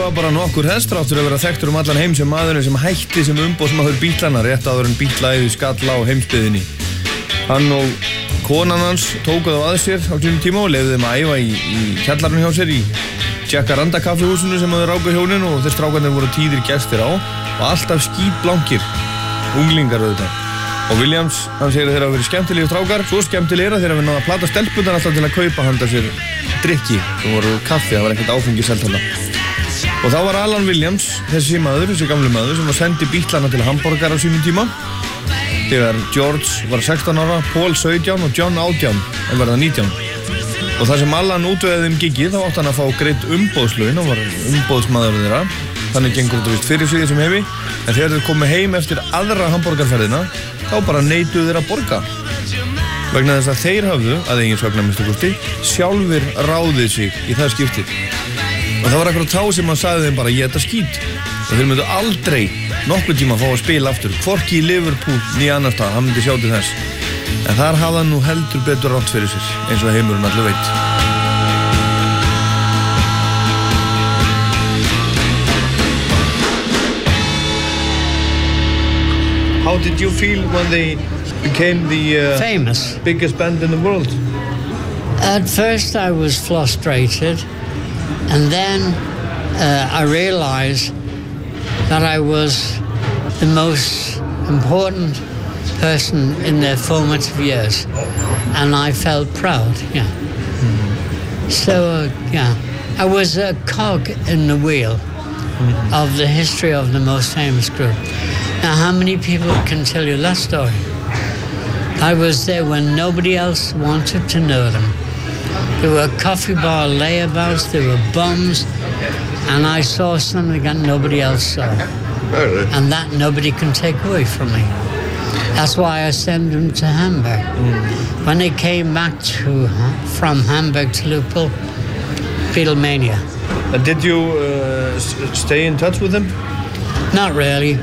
Það var bara nokkur hestþráttur að vera þekktur allan heim sem maðurinn sem hætti sem umboðsmaður Beatlana rétt áður en Beatlaæði skall á heimsbyggðinni. Hann og konan hans tóku það að sér á sínum tíma og leyfði þeim að æfa í kjallarinn hjá sér í Jacaranda kaffihúsinu sem hafði ráku hjónin og þeir strákarnir voru tíðir gestir á og alltaf skítblankir, unglingar auðvitað. Og Williams, hann segir að þeir hafa verið skemmtilegir strákar, svo skemmtilegir að þeir hafa náða að plata stelpunnar alltaf til að kaupa handa sér drykki sem voru kaffi, það var ekkert áfengi selt þarna. Og þá var Alan Williams, þessi gamli maður sem var sendi Beatlana til Hamborgar á sínum tíma þegar George var 16 ára, Paul 17 og John 18 en verða 19. Og þar sem Alan útvegaði gigið þá átti hann að fá greitt umboðslaun, hann var umboðsmaður þeirra, þannig gengur þetta vist fyrir sig þessum hefi, en þegar þeir komu heim eftir aðra Hamborgarferðina þá bara neituðu þeir að borga vegna þess að þeir hafðu, að eigin sögna minnstakosti, sjálfir ráðið sig í það skiptið. Og það var akkurat þá sem hann sagði þeim bara ég þetta skít og þeir myndu aldrei nokkuð tíma að fá að spila aftur, hvorki í Liverpool ní annar stað, hann myndi sjá til þess. En þar hafði hann nú heldur betur rátt fyrir sér, eins og heimurinn allir veit. How did you feel when they became the famous biggest band in the world? At first I was frustrated, and then I realized that I was the most important person in their formative years, and I felt proud, yeah. So, yeah, I was a cog in the wheel of the history of the most famous group. Now, how many people can tell you that story? I was there when nobody else wanted to know them. There were coffee bar layabouts, there were bums, and I saw something that nobody else saw. And that nobody can take away from me. That's why I sent them to Hamburg. When they came back from Hamburg to Liverpool, Beatlemania. And did you stay in touch with them? Not really.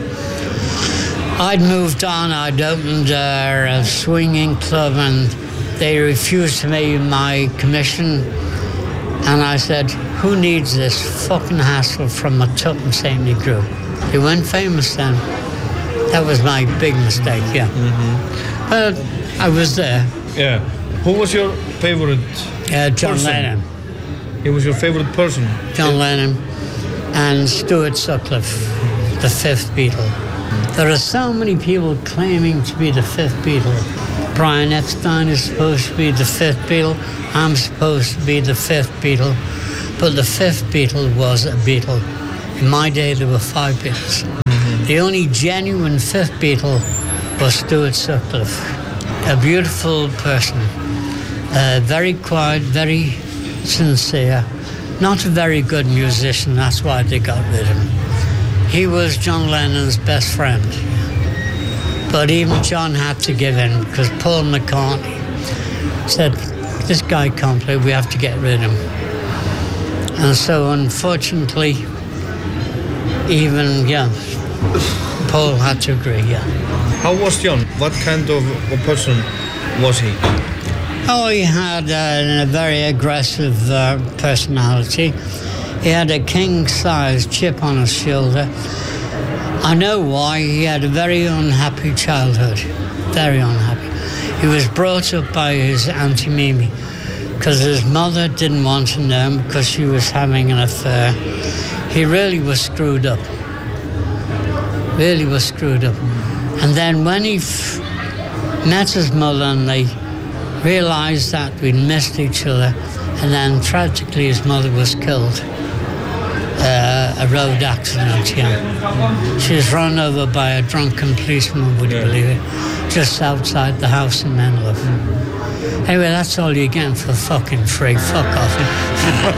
I'd moved on, I'd opened a swinging club and they refused to pay my commission. And I said, who needs this fucking hassle from a Tupper Saintly group? They weren't famous then. That was my big mistake, yeah. But I was there. Yeah. Who was your favorite John person? Lennon. He was your favorite person? John Lennon and Stuart Sutcliffe, the fifth Beatle. There are so many people claiming to be the fifth Beatle. Brian Epstein is supposed to be the fifth Beatle. I'm supposed to be the fifth Beatle. But the fifth Beatle was a Beatle. In my day, there were 5 Beatles. The only genuine fifth Beatle was Stuart Sutcliffe. A beautiful person. Very quiet, very sincere. Not a very good musician, that's why they got rid of him. He was John Lennon's best friend. But even John had to give in because Paul McCartney said, this guy can't play, we have to get rid of him. And so unfortunately, even, Paul had to agree, How was John? What kind of a person was he? Oh, he had a very aggressive personality. He had a king-size chip on his shoulder. I know why. He had a very unhappy childhood. Very unhappy. He was brought up by his Auntie Mimi because his mother didn't want to know him because she was having an affair. He really was screwed up. Really was screwed up. And then when he met his mother and they realized that we'd missed each other, and then tragically his mother was killed. A road accident, She was run over by a drunken policeman, would you believe it? Just outside the house in Menlo. Anyway, that's all you're getting for fucking free. Fuck off.